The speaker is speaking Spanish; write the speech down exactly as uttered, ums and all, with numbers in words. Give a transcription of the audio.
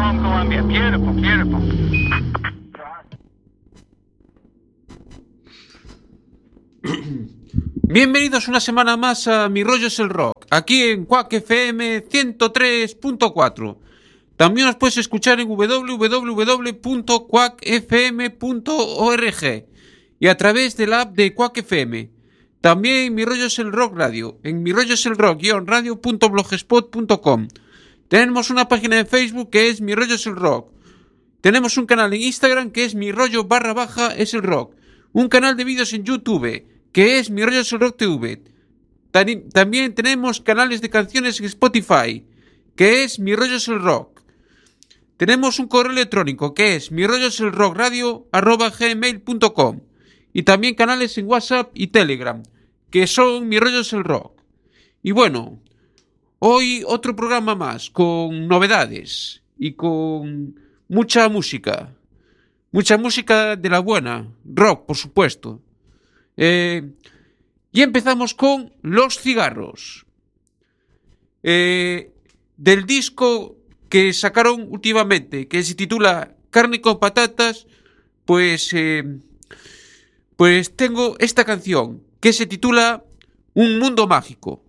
home, Columbia. Beautiful, beautiful. Bienvenidos una semana más a Mi Rollo es el Rock, aquí en Quack F M ciento tres punto cuatro. También os puedes escuchar en w w w punto quack f m punto org y a través de la app de Quack F M. También Mi Rollo es el Rock Radio, en mi rollo es el rock radio punto blogspot punto com. Tenemos una página de Facebook que es Mi Rollo es el Rock. Tenemos un canal en Instagram que es Mi Rollo barra baja es el rock. Un canal de vídeos en YouTube que es Mi Rollo es el Rock T V. También tenemos canales de canciones en Spotify que es Mi Rollo es el Rock. Tenemos un correo electrónico que es mi rollo es el rock radio arroba gmail punto com y también canales en WhatsApp y Telegram que son Mi Rollo es el Rock. Y bueno, hoy otro programa más con novedades y con mucha música. Mucha música de la buena, rock por supuesto. Eh, y empezamos con Los Cigarros. Eh, del disco que sacaron últimamente, que se titula Carne con Patatas, pues, eh, pues tengo esta canción que se titula Un Mundo Mágico.